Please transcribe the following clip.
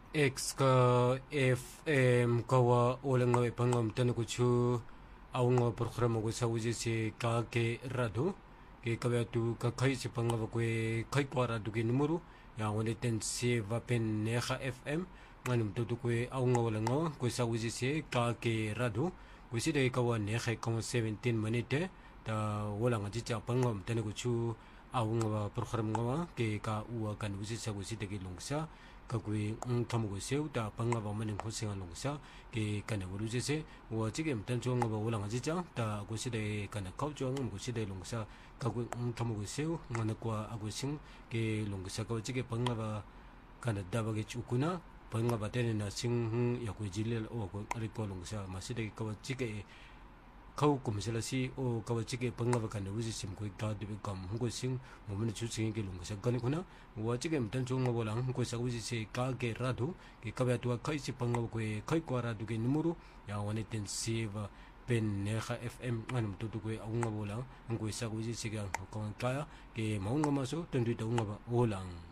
X ka FM kawa olang ngawe pangam tanu kuchu aunga programa ko sa uji si ka ke rado ke kawe tu ka kai si pangava ko kai kwa rado ke numero ya wale ten si va pen neha FM manum tu ko aunga wala ngawa ko sa uji si ka ke rado ko si de kawa neha kawa 17 minute ta wala ngaji cha pangam tanu kuchu aunga programa ngawa ke ka uwa kan uji sa uji de ke longsa kagwe tamugo seu da banga ba manin hosinga longsa ke kana burujese wa jige mtan chonga ba wala ngaji cha da goside kana kaucho ngam goside longsa kagwe tamugo seu ngana kwa agosing ke longsa ka jige banga ba kana dabage chukuna banga ba tene na sing ya ko jilel o ko ari ko longsa maside ka jige kau kumselasi o kawachike pangaba kana uji sim ko ta de kam hungo sing momene chuching ke lunga sagani kuna wachike mtan chunga bolang ko sa uji se ka ke radu ke kabya tu kai si pangaba ko kai ko radu ke numero ya wane ten seva pen neha FM anum tutu ko aunga bolang ko sa uji se ga ko kaya ke maunga maso tendu ta unga ba olang